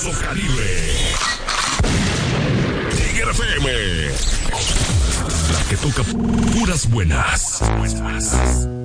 Caribe. Tiger FM. La que toca puras buenas.